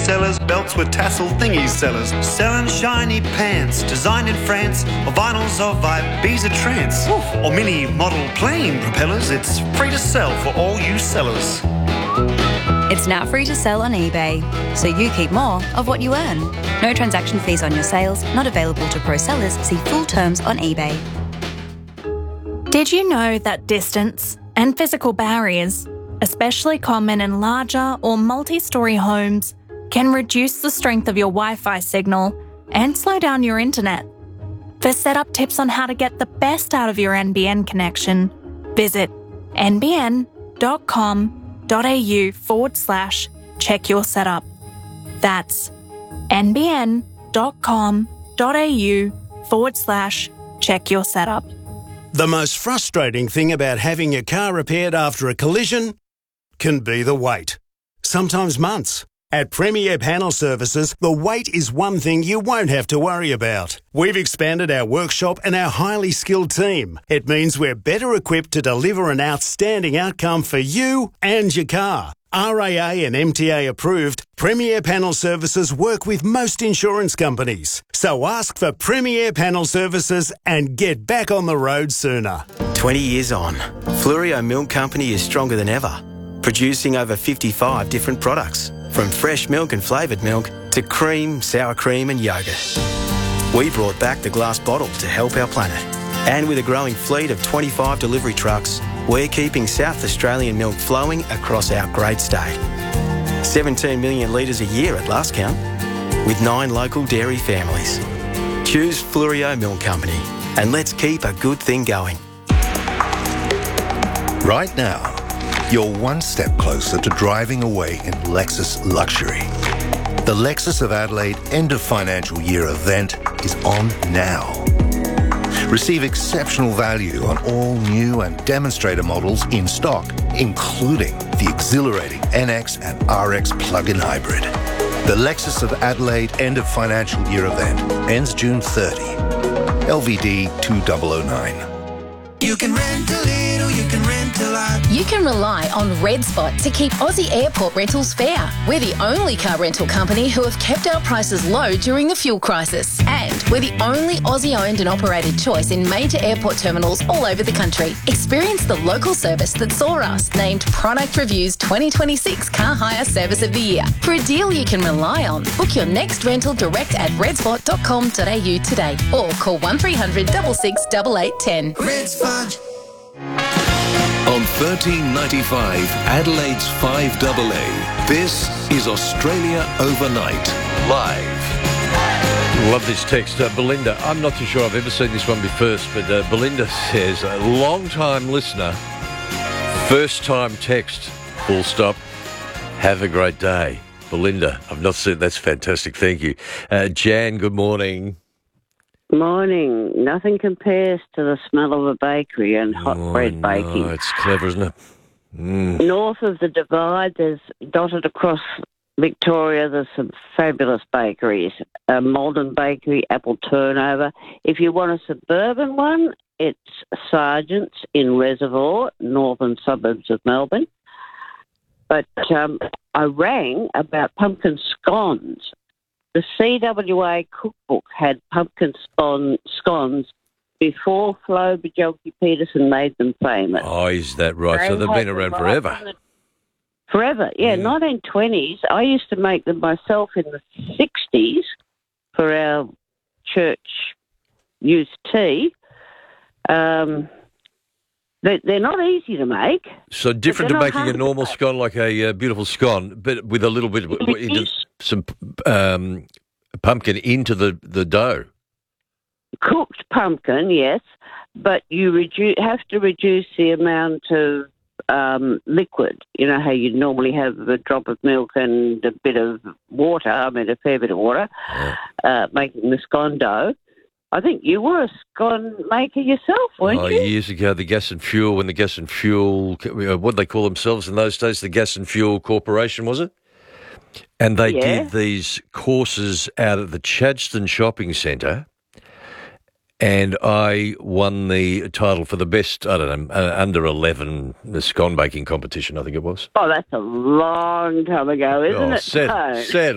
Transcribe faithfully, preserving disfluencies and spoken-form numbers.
sellers, belts with tassel thingies sellers, selling shiny pants designed in France, or vinyls of Ibiza trance, or mini model plane propellers. It's free to sell for all you sellers. It's now free to sell on eBay, so you keep more of what you earn. No transaction fees on your sales, not available to pro sellers. See full terms on eBay. Did you know that distance and physical barriers, especially common in larger or multi-storey homes, can reduce the strength of your Wi-Fi signal and slow down your internet? For setup tips on how to get the best out of your N B N connection, visit nbn.com.au forward slash check your setup. That's nbn.com.au forward slash check your setup. The most frustrating thing about having your car repaired after a collision can be the wait. Sometimes months. At Premier Panel Services, the wait is one thing you won't have to worry about. We've expanded our workshop and our highly skilled team. It means we're better equipped to deliver an outstanding outcome for you and your car. R A A and M T A approved, Premier Panel Services work with most insurance companies. So ask for Premier Panel Services and get back on the road sooner. twenty years on, Fluorio Milk Company is stronger than ever, producing over fifty-five different products, from fresh milk and flavoured milk to cream, sour cream and yoghurt. We brought back the glass bottle to help our planet. And with a growing fleet of twenty-five delivery trucks, we're keeping South Australian milk flowing across our great state. seventeen million litres a year at last count, with nine local dairy families. Choose Fluorio Milk Company and let's keep a good thing going. Right now, you're one step closer to driving away in Lexus luxury. The Lexus of Adelaide end of financial year event is on now. Receive exceptional value on all new and demonstrator models in stock, including the exhilarating N X and R X plug-in hybrid. The Lexus of Adelaide end of financial year event ends June thirtieth. L V D two thousand nine. You can rent a little, you can rent a lot. You can rely on Red Spot to keep Aussie airport rentals fair. We're the only car rental company who have kept our prices low during the fuel crisis. And we're the only Aussie-owned and operated choice in major airport terminals all over the country. Experience the local service that saw us named Product Review's twenty twenty-six Car Hire Service of the Year. For a deal you can rely on, book your next rental direct at redspot dot com dot a u today or call one three hundred six six eight eight one zero. Red Spot. On thirteen ninety-five, Adelaide's five A A, this is Australia Overnight, live. Love this text. Uh, Belinda, I'm not too sure I've ever seen this one be first, but uh, Belinda says, a long-time listener, first-time text, full stop, have a great day. Belinda, I've not seen, that's fantastic, thank you. Uh, Jan, good morning. Morning. Nothing compares to the smell of a bakery and hot oh, bread baking. No, it's clever, isn't it? Mm. North of the Divide, there's dotted across Victoria, there's some fabulous bakeries. Uh, Malden Bakery, Apple Turnover. If you want a suburban one, it's Sargent's in Reservoir, northern suburbs of Melbourne. But um, I rang about pumpkin scones. The C W A cookbook had pumpkin scone, scones before Flo Bjelke-Petersen made them famous. Oh, is that right? They so they've been around forever. The, forever, yeah. Mm. nineteen twenties. I used to make them myself in the sixties for our church youth tea. Um, they, they're not easy to make. So different to making a normal scone, like a uh, beautiful scone, but with a little bit of into some um, pumpkin into the, the dough. Cooked pumpkin, yes, but you redu- have to reduce the amount of um, liquid. You know how you normally have a drop of milk and a bit of water, I mean a fair bit of water, yeah. uh, making the scone dough. I think you were a scone maker yourself, weren't oh, you? Years ago, the Gas and Fuel, when the Gas and Fuel, what did they call themselves in those days? The Gas and Fuel Corporation, was it? And they yeah. did these courses out at the Chadstone Shopping Centre, and I won the title for the best, I don't know, uh, under eleven scone baking competition, I think it was. Oh, that's a long time ago, isn't oh, it? Sad, no. sad